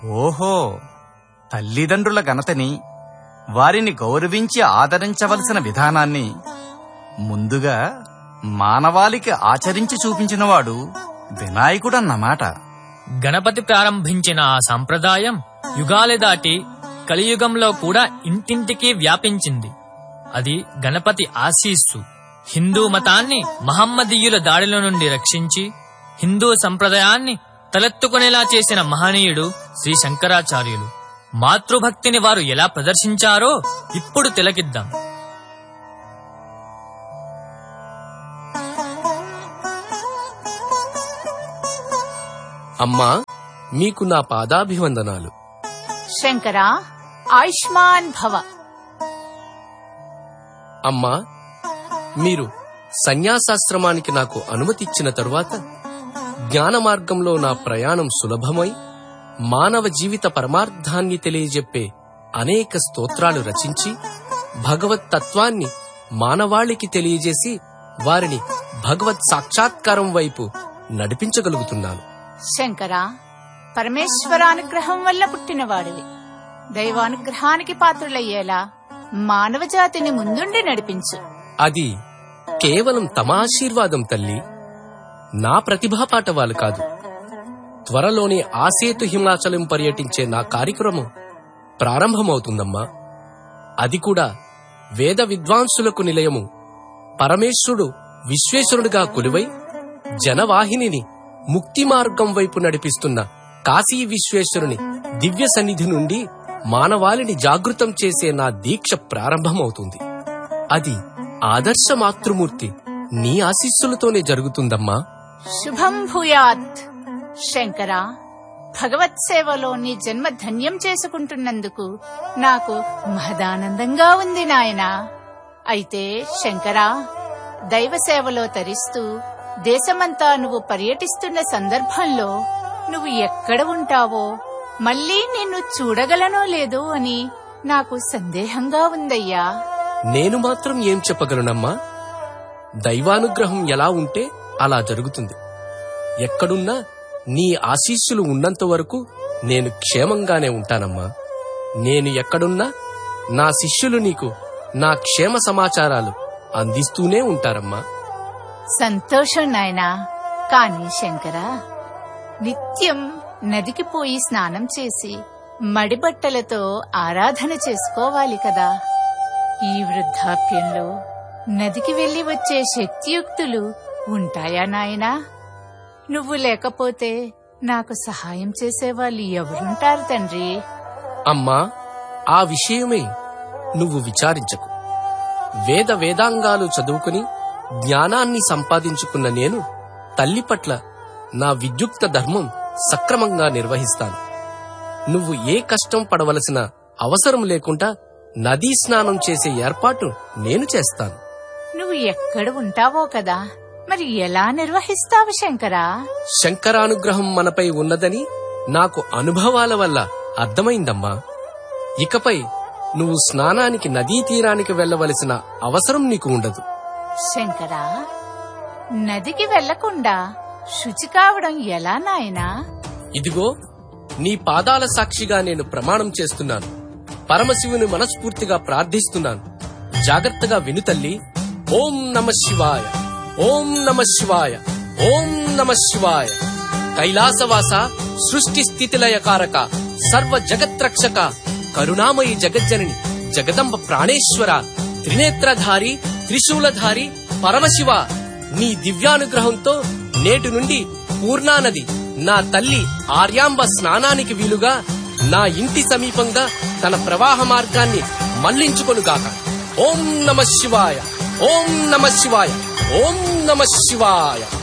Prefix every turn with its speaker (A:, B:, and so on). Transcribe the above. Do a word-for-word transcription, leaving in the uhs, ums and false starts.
A: ఓహో, తల్లిదండ్రుల ఘనతని, వారిని గౌరవించి ఆదరించవలసిన విధానాన్ని ముందుగా మానవాళికి ఆచరించి చూపించినవాడు వినాయకుడన్నమాట.
B: గణపతి ప్రారంభించిన ఆ సంప్రదాయం యుగాలు దాటి కలియుగంలో కూడా ఇంటింటికి వ్యాపించింది. అది గణపతి ఆశీస్సు. హిందూ మతాన్ని మహమ్మదీయుల దాడిల నుండి రక్షించి హిందూ సంప్రదాయాన్ని తలెత్తుకునేలా చేసిన మహనీయుడు శ్రీ శంకరాచార్యులు. మాతృభక్తిని వారు ఎలా ప్రదర్శించారో ఇప్పుడు తిలకిద్దాం.
C: అమ్మా, మీకు నా పాదాభివందనాలు.
D: శంకరా, ఆయుష్మాన్ భవ.
C: అమ్మా, మీరు సన్యాసాశ్రమానికి నాకు అనుమతి ఇచ్చిన తరువాత జ్ఞాన మార్గంలో నా ప్రయాణం సులభమై మానవ జీవిత పరమార్థాన్ని తెలియజెప్పే అనేక స్తోత్రాలు రచించి భగవత్ తత్వాన్ని మానవాళికి తెలియజేసి వారిని భగవత్ సాక్షాత్కారం వైపు నడిపించగలుగుతున్నాను.
D: శంకరా, పరమేశ్వరానుగ్రహం వల్ల పుట్టినవాడివి. దైవానుగ్రహానికి పాత్రులయ్యేలా మానవ జాతిని ముందుండి నడిపించు.
C: అది కేవలం తమ ఆశీర్వాదం తల్లి, నా ప్రతిభా పాఠవాలు కాదు. త్వరలోనే ఆసేతు హిమాచలం పర్యటించే నా కార్యక్రమం ప్రారంభమవుతుందమ్మా. అది కూడా వేద విద్వాంసులకు నిలయము, పరమేశ్వరుడు విశ్వేశ్వరుడిగా కొలువై జనవాహినిని ముక్తి మార్గం వైపు నడిపిస్తున్న కాశీ విశ్వేశ్వరుని దివ్య సన్నిధి నుండి మానవాళిని జాగృతం చేసే నా దీక్ష ప్రారంభమవుతుంది. అది ఆదర్శ మాతృమూర్తి నీ ఆశీస్సులతోనే జరుగుతుందమ్మా.
D: శుభం భూయాత్. శంకరా, భగవత్ సేవలో నీ జన్మ ధన్యం చేసుకుంటున్నందుకు నాకు మహదానందంగా ఉంది నాయనా. అయితే శంకరా, దైవ సేవలో తరిస్తూ దేశమంతా నువ్వు పర్యటిస్తున్న సందర్భంలో నువ్వు ఎక్కడ ఉంటావో, మళ్లీ నిన్ను చూడగలనో లేదో అని నాకు సందేహంగా ఉందయ్యా.
C: నేను మాత్రం ఏం చెప్పగలనమ్మా? దైవానుగ్రహం ఎలా ఉంటే అలా జరుగుతుంది. ఎక్కడున్నా నీ ఆశీస్సులు ఉన్నంత వరకు నేను క్షేమంగానే ఉంటానమ్మా. నేను ఎక్కడున్నా నా శిష్యులు నీకు నా క్షేమ సమాచారాలు అందిస్తూనే ఉంటారమ్మా.
D: సంతోషం నాయనా. కాని శంకరా, నిత్యం నదికి పోయి స్నానం చేసి మడిబట్టలతో ఆరాధన చేసుకోవాలి కదా. ఈ వృద్ధాప్యంలో నదికి వెళ్లి వచ్చే శక్తియుక్తులు ఉంటాయా నాయనా? నువ్వు లేకపోతే నాకు సహాయం చేసేవాళ్ళు ఎవరుంటారు తండ్రి?
C: అమ్మా, ఆ విషయమే నువ్వు విచారించకు. వేద వేదాంగాలు చదువుకుని జ్ఞానాన్ని సంపాదించుకున్న నేను తల్లి పట్ల నా విద్యుక్త ధర్మం సక్రమంగా నిర్వహిస్తాను. నువ్వు ఏ కష్టం పడవలసిన అవసరం లేకుండా నదీ స్నానం చేసే ఏర్పాటు నేను చేస్తాను.
D: నువ్వు ఎక్కడ ఉంటావో కదా, మరి ఎలా నిర్వహిస్తావు శంకరా?
C: శంకరానుగ్రహం మనపై ఉన్నదని నాకు అనుభవాల వల్ల అర్థమైందమ్మా. ఇకపై నువ్వు స్నానానికి నదీ తీరానికి వెళ్లవలసిన అవసరం నీకు ఉండదు.
D: శంకరా, నదికి వెళ్లకుండా శుచి కావడం ఎలా నాయనా?
C: ఇదిగో నీ పాదాల సాక్షిగా నేను ప్రమాణం చేస్తున్నాను. పరమశివుని మనస్ఫూర్తిగా ప్రార్థిస్తున్నాను. జాగ్రత్తగా విను తల్లి. ఓం నమ శివాయ, ఓం నమ శివాయ, ఓం నమ శివాయ. కైలాసవాస, సృష్టి స్థితిలయకారక, సర్వ జగత్రక్షక, కరుణామయి జగజ్జనని, జగదంబ ప్రాణేశ్వర, త్రినేత్రధారి, త్రిశూలధారి పరమశివ, నీ దివ్యానుగ్రహంతో నేటి నుండి పూర్ణానది నా తల్లి ఆర్యాంబ స్నానానికి వీలుగా నా ఇంటి సమీపంగా తన ప్రవాహ మార్గాన్ని మళ్లించుకొనుగాక. ఓం నమ శివాయ, ఓం నమ శివాయ, ఓం నమ శివాయ.